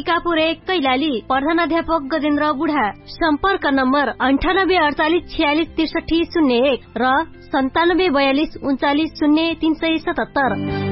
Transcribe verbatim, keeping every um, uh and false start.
टिकापुर एक कैलाली। प्रधानाध्यापक गजेन्द्र बुढा। सम्पर्क नम्बर अन्ठानब्बे अडचालिस छयालिस त्रिसठी शून्य एक र सन्तानब्बे बयालिस उन्चालिस शून्य तीन सय सतहत्तर।